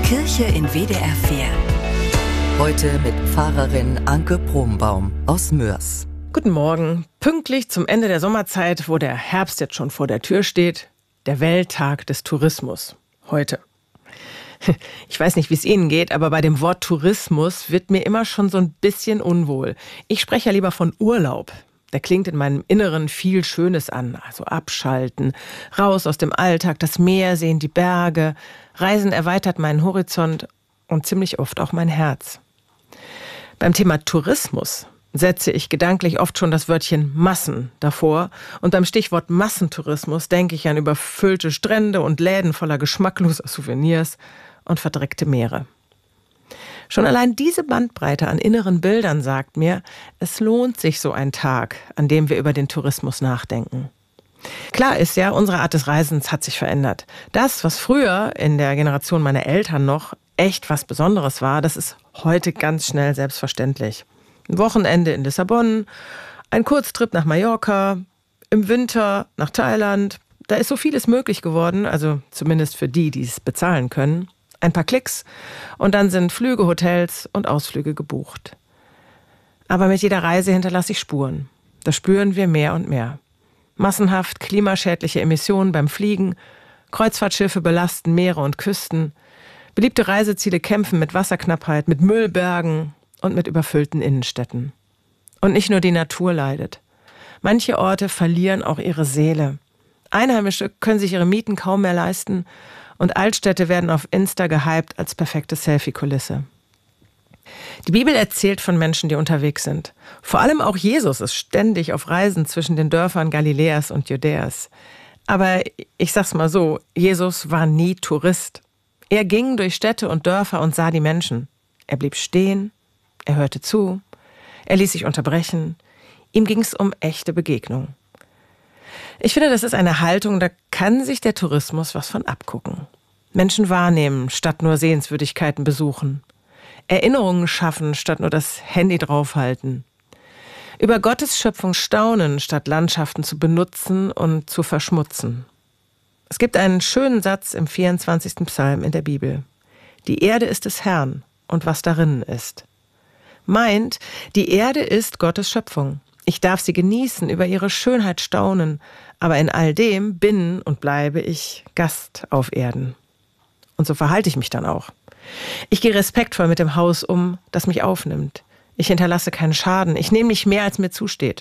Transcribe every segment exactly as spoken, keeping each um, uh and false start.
Kirche in W D R vier. Heute mit Pfarrerin Anke Brombaum aus Mörs. Guten Morgen. Pünktlich zum Ende der Sommerzeit, wo der Herbst jetzt schon vor der Tür steht, der Welttag des Tourismus. Heute. Ich weiß nicht, wie es Ihnen geht, aber bei dem Wort Tourismus wird mir immer schon so ein bisschen unwohl. Ich spreche ja lieber von Urlaub. Der klingt in meinem Inneren viel Schönes an. Also abschalten, raus aus dem Alltag, das Meer sehen, die Berge. Reisen erweitert meinen Horizont und ziemlich oft auch mein Herz. Beim Thema Tourismus setze ich gedanklich oft schon das Wörtchen Massen davor. Und beim Stichwort Massentourismus denke ich an überfüllte Strände und Läden voller geschmackloser Souvenirs und verdreckte Meere. Schon allein diese Bandbreite an inneren Bildern sagt mir, es lohnt sich so ein Tag, an dem wir über den Tourismus nachdenken. Klar ist ja, unsere Art des Reisens hat sich verändert. Das, was früher in der Generation meiner Eltern noch echt was Besonderes war, das ist heute ganz schnell selbstverständlich. Ein Wochenende in Lissabon, ein Kurztrip nach Mallorca, im Winter nach Thailand. Da ist so vieles möglich geworden, also zumindest für die, die es bezahlen können. Ein paar Klicks und dann sind Flüge, Hotels und Ausflüge gebucht. Aber mit jeder Reise hinterlasse ich Spuren. Das spüren wir mehr und mehr. Massenhaft klimaschädliche Emissionen beim Fliegen, Kreuzfahrtschiffe belasten Meere und Küsten, beliebte Reiseziele kämpfen mit Wasserknappheit, mit Müllbergen und mit überfüllten Innenstädten. Und nicht nur die Natur leidet. Manche Orte verlieren auch ihre Seele. Einheimische können sich ihre Mieten kaum mehr leisten und Altstädte werden auf Insta gehypt als perfekte Selfie-Kulisse. Die Bibel erzählt von Menschen, die unterwegs sind. Vor allem auch Jesus ist ständig auf Reisen zwischen den Dörfern Galiläas und Judäas. Aber ich sag's mal so, Jesus war nie Tourist. Er ging durch Städte und Dörfer und sah die Menschen. Er blieb stehen, er hörte zu, er ließ sich unterbrechen. Ihm ging's um echte Begegnung. Ich finde, das ist eine Haltung, da kann sich der Tourismus was von abgucken. Menschen wahrnehmen, statt nur Sehenswürdigkeiten besuchen. Erinnerungen schaffen, statt nur das Handy draufhalten. Über Gottes Schöpfung staunen, statt Landschaften zu benutzen und zu verschmutzen. Es gibt einen schönen Satz im vierundzwanzigsten Psalm in der Bibel. Die Erde ist des Herrn und was darin ist. Meint, die Erde ist Gottes Schöpfung. Ich darf sie genießen, über ihre Schönheit staunen, aber in all dem bin und bleibe ich Gast auf Erden. Und so verhalte ich mich dann auch. Ich gehe respektvoll mit dem Haus um, das mich aufnimmt. Ich hinterlasse keinen Schaden, ich nehme nicht mehr, als mir zusteht.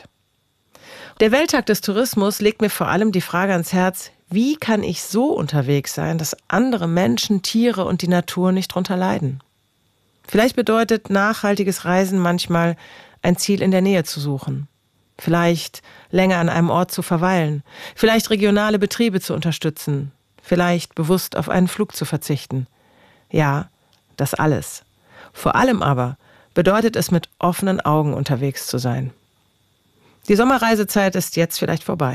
Der Welttag des Tourismus legt mir vor allem die Frage ans Herz, wie kann ich so unterwegs sein, dass andere Menschen, Tiere und die Natur nicht drunter leiden? Vielleicht bedeutet nachhaltiges Reisen manchmal, ein Ziel in der Nähe zu suchen. Vielleicht länger an einem Ort zu verweilen. Vielleicht regionale Betriebe zu unterstützen. Vielleicht bewusst auf einen Flug zu verzichten. Ja, das alles. Vor allem aber bedeutet es, mit offenen Augen unterwegs zu sein. Die Sommerreisezeit ist jetzt vielleicht vorbei.